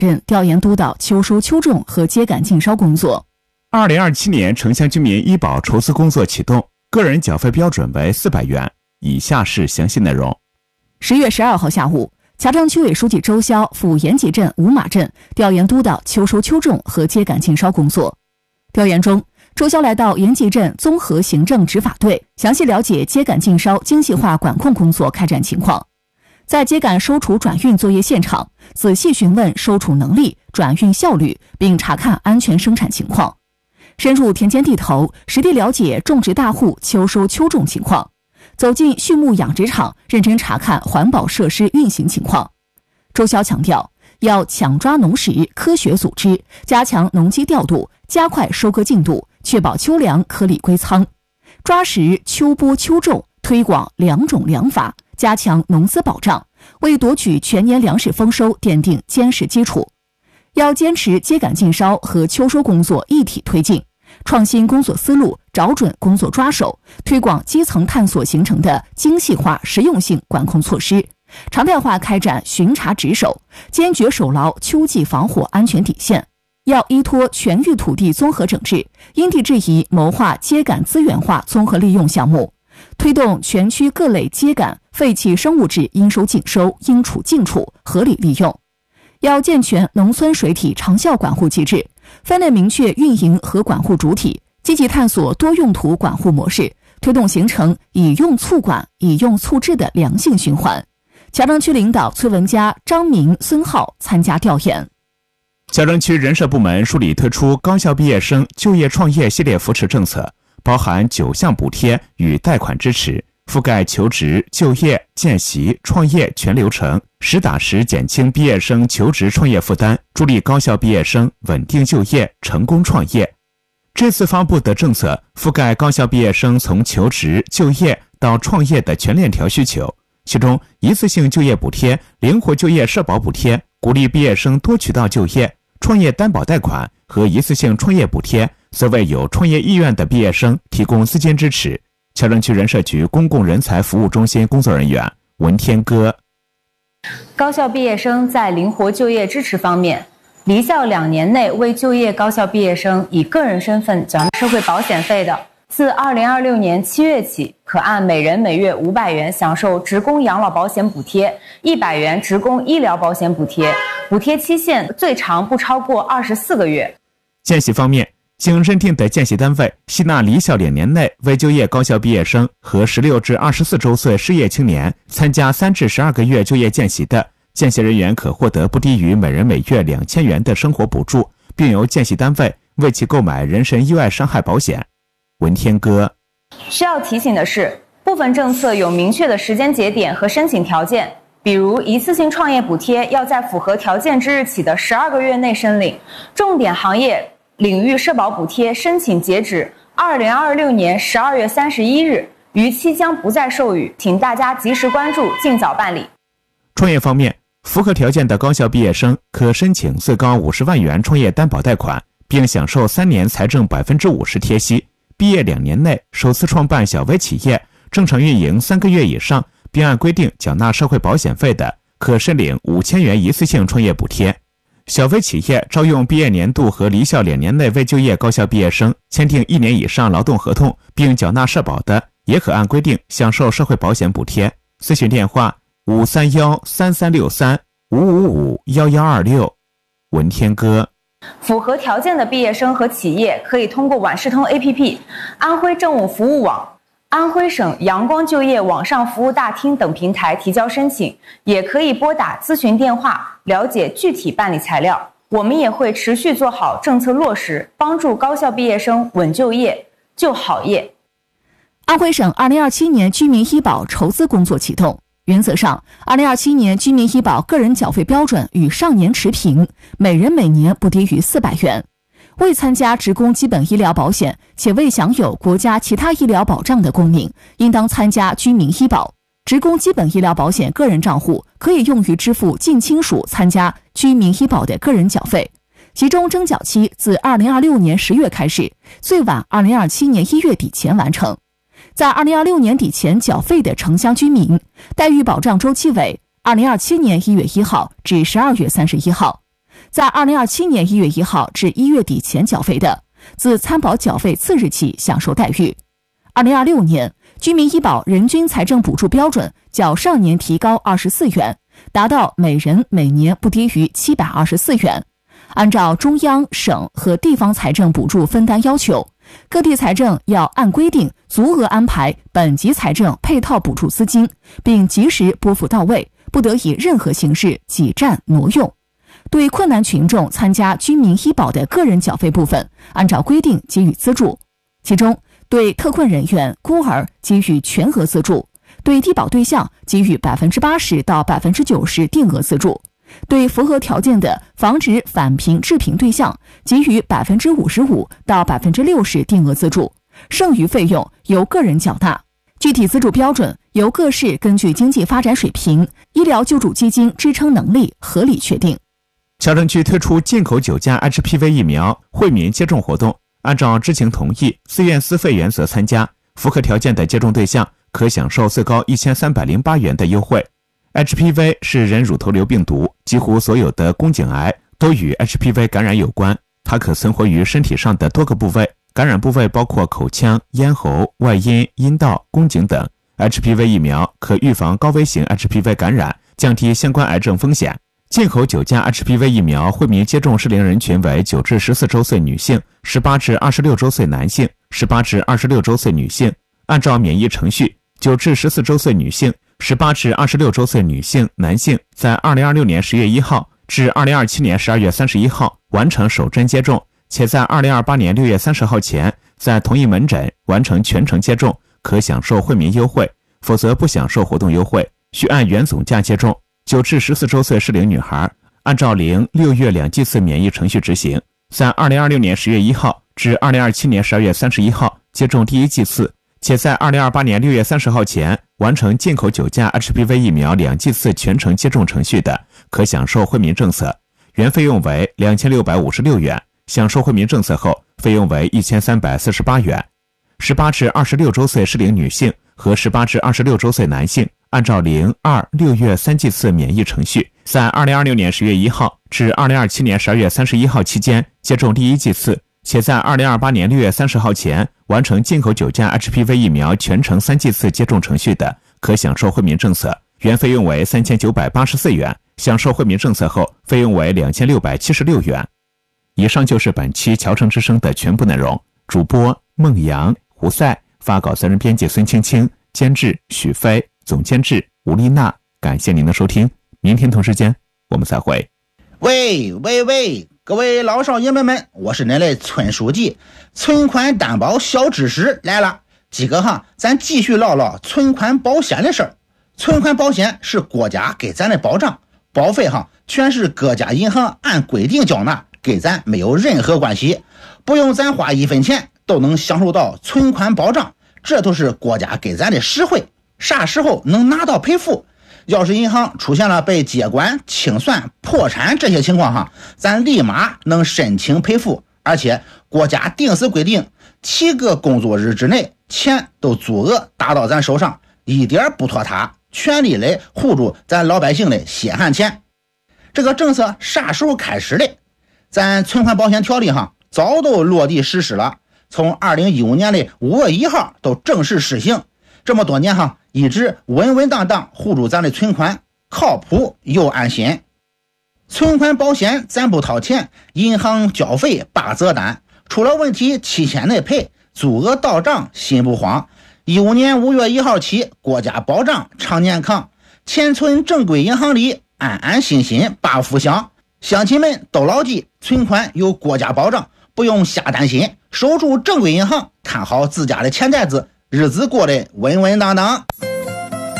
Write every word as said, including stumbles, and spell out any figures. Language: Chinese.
任调研督导秋收秋种和秸秆禁烧工作。 二零二七年城乡居民医保筹资工作启动，个人缴费标准为四百元。以下是详细内容。 十月十二号下午，乔庄区委书记周潇赴延吉镇五马镇调研督导秋收秋种和秸秆禁烧工作。调研中，周潇来到延吉镇综合行政执法队，详细了解秸秆禁烧精细化管控工作开展情况。在秸秆收储转运作业现场，仔细询问收储能力、转运效率，并查看安全生产情况。深入田间地头，实地了解种植大户秋收秋种情况。走进畜牧养殖场，认真查看环保设施运行情况。周潇强调，要抢抓农时科学组织，加强农机调度，加快收割进度，确保秋粮合理归仓。抓实秋播秋种，推广良种良法，加强农资保障，为夺取全年粮食丰收奠定坚实基础。要坚持秸秆禁烧和秋收工作一体推进，创新工作思路，找准工作抓手，推广基层探索形成的精细化实用性管控措施，常态化开展巡查值守，坚决守牢秋季防火安全底线。要依托全域土地综合整治，因地制宜谋划秸秆资源化综合利用项目，推动全区各类秸秆废弃生物质应收尽收、应处尽处，合理利用。要健全农村水体长效管护机制，分类明确运营和管护主体，积极探索多用途管护模式，推动形成以用促管、以用促治的良性循环。乔庄区领导崔文佳、张明、孙浩参加调研。 乔庄区人社部门梳理推出高校毕业生就业创业系列扶持政策，包含九项补贴与贷款支持，覆盖求职、就业、见习、创业全流程，实打实减轻毕业生求职创业负担，助力高校毕业生稳定就业、成功创业。这次发布的政策覆盖高校毕业生从求职、就业到创业的全链条需求，其中一次性就业补贴、灵活就业社保补贴，鼓励毕业生多渠道就业；创业担保贷款和一次性创业补贴，则为有创业意愿的毕业生提供资金支持。乔庄区人社局公共人才服务中心工作人员文天歌。 高校毕业生在灵活就业支持方面，离校两年内未就业高校毕业生以个人身份缴纳社会保险费的，自二零二六年七月起，可按每人每月五百元享受职工养老保险补贴，一百元职工医疗保险补贴，补贴期限最长不超过二十四个月。 见习方面，经认定的见习单位吸纳离校两年内未就业高校毕业生和十六至二十四周岁失业青年参加三至十二个月就业见习的，见习人员可获得不低于每人每月两千元的生活补助，并由见习单位为其购买人身意外伤害保险。文天歌。 需要提醒的是，部分政策有明确的时间节点和申请条件，比如一次性创业补贴要在符合条件之日起的十二个月内申领，重点行业领域社保补贴申请截止二零二六年十二月三十一日，逾期将不再授予，请大家及时关注，尽早办理。 创业方面，符合条件的高校毕业生可申请最高五十万元创业担保贷款，并享受三年财政百分之五十贴息。毕业两年内首次创办小微企业，正常运营三个月以上，并按规定缴纳社会保险费的，可申领五千元一次性创业补贴。小微企业招用毕业年度和离校两年内未就业高校毕业生签订一年以上劳动合同并缴纳社保的，也可按规定享受社会保险补贴。咨询电话五三幺三三六三五五五幺幺二六。文天歌。 符合条件的毕业生和企业可以通过晚视通 A P P、安徽政务服务网、安徽省阳光就业网上服务大厅等平台提交申请，也可以拨打咨询电话了解具体办理材料。我们也会持续做好政策落实，帮助高校毕业生稳就业、就好业。 安徽省二零二七年居民医保筹资工作启动。原则上，二零二七年居民医保个人缴费标准与上年持平，每人每年不低于四百元。未参加职工基本医疗保险且未享有国家其他医疗保障的公民，应当参加居民医保。职工基本医疗保险个人账户可以用于支付近亲属参加居民医保的个人缴费，其中征缴期自二零二六年十月开始，最晚二零二七年一月底前完成。在二零二六年底前缴费的城乡居民，待遇保障周期为二零二七年一月一号至十二月三十一号。 在二零二七年一月一号至一月底前缴费的，自参保缴费次日起享受待遇。二零二六年，居民医保人均财政补助标准较上年提高二十四元，达到每人每年不低于七百二十四元。按照中央、省和地方财政补助分担要求，各地财政要按规定足额安排本级财政配套补助资金，并及时拨付到位，不得以任何形式挤占挪用。对困难群众参加居民医保的个人缴费部分，按照规定给予资助，其中对特困人员、孤儿给予全额资助，对低保对象给予百分之八十到百分之九十定额资助，对符合条件的防止返贫致贫对象给予百分之五十五到百分之六十定额资助，剩余费用由个人缴纳。具体资助标准由各市根据经济发展水平、医疗救助基金支撑能力合理确定。 桥城区推出进口九价 H P V 疫苗惠民接种活动，按照知情同意、自愿自费原则参加，符合条件的接种对象可享受最高一千三百零八元的优惠。H P V 是人乳头瘤病毒，几乎所有的宫颈癌都与 H P V 感染有关，它可存活于身体上的多个部位，感染部位包括口腔、咽喉、外阴、阴道、宫颈等。H P V 疫苗可预防高危型 H P V 感染，降低相关癌症风险。进口九价 H P V 疫苗惠民接种适龄人群为九至十四周岁女性、十八至二十六周岁男性、十八至二十六周岁女性。按照免疫程序，九至十四周岁女性、十八至二十六周岁女性、男性在二零二六年十月一号至二零二七年十二月三十一号完成首针接种，且在二零二八年六月三十号前在同一门诊完成全程接种，可享受惠民优惠，否则不享受活动优惠，需按原总价接种。九至十四周岁适龄女孩按照零六月两剂次免疫程序执行，在二零二六年十月一号至二零二七年十二月三十一号接种第一剂次，且在二零二八年六月三十号前完成进口九价 H P V 疫苗两剂次全程接种程序的，可享受惠民政策，原费用为两千六百五十六元，享受惠民政策后费用为一千三百四十八元。十八至二十六周岁适龄女性和十八至二十六周岁男性按照零二六月三剂次免疫程序，在二零二六年十月一号至二零二七年十二月三十一号期间接种第一剂次，且在二零二八年六月三十号前完成进口九价 H P V 疫苗全程三剂次接种程序的，可享受惠民政策，原费用为三千九百八十四元，享受惠民政策后费用为两千六百七十六元。以上就是本期桥城之声的全部内容。主播孟阳、胡赛，发稿责任编辑孙青青，监制许飞，总监制吴丽娜。感谢您的收听，明天同时间我们再会。 喂喂喂，各位老少爷们们，我是恁的村书记，存款担保小知识来了。今个哈，咱继续唠唠存款保险的事儿。存款保险是国家给咱的保障，保费哈全是各家银行按规定缴纳，跟咱没有任何关系，不用咱花一分钱都能享受到存款保障，这都是国家给咱的实惠。啥时候能拿到赔付？要是银行出现了被接管、清算、破产这些情况哈，咱立马能申请赔付，而且国家定时规定七个工作日之内钱都足额打到咱手上，一点不拖沓，全力来护住咱老百姓的血汗钱。这个政策啥时候开始的？咱存款保险条例哈早都落地实施了，从二零一五年的五月一号都正式实行。这么多年哈，一直稳稳当当护住咱的存款，靠谱又安心。存款保险咱不掏钱，银行交费八折单，出了问题七千内赔，足额到账心不慌。一五年五月一号起，国家保障常年康，钱存正规银行里，安安心心把福享。乡亲们都牢记，存款有国家保障，不用瞎担心，守住正规银行，看好自家的钱袋子，日子过得稳稳当当。